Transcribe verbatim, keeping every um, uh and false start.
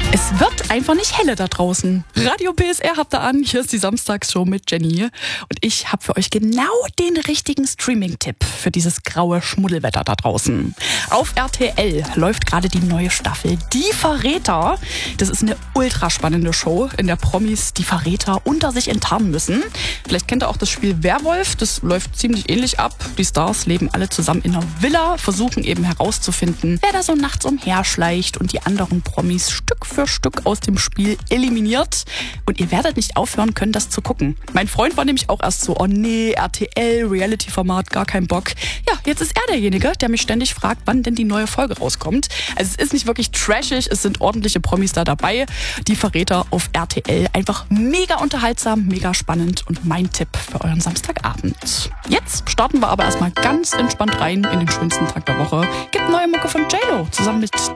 Es wird einfach nicht helle da draußen. Radio P S R habt ihr an. Hier ist die Samstagsshow mit Jenny. Und ich habe für euch genau den richtigen Streaming-Tipp für dieses graue Schmuddelwetter da draußen. Auf R T L läuft gerade die neue Staffel Die Verräter. Das ist eine ultra spannende Show, in der Promis die Verräter unter sich enttarnen müssen. Vielleicht kennt ihr auch das Spiel Werwolf. Das läuft ziemlich ähnlich ab. Die Stars leben alle zusammen in einer Villa, versuchen eben herauszufinden, wer da so nachts umherschleicht und die anderen Promis Stück für Stück aus dem Spiel eliminiert. Und ihr werdet nicht aufhören können, das zu gucken. Mein Freund war nämlich auch erst so, oh nee, R T L, Reality-Format, gar kein Bock. Ja, jetzt ist er derjenige, der mich ständig fragt, wann denn die neue Folge rauskommt. Also es ist nicht wirklich trashig, es sind ordentliche Promis da dabei. Die Verräter auf R T L, einfach mega unterhaltsam, mega spannend und mein Tipp für euren Samstagabend. Jetzt starten wir aber erstmal ganz entspannt rein in den schönsten Tag der Woche. Gibt neue Mucke von J Lo zusammen mit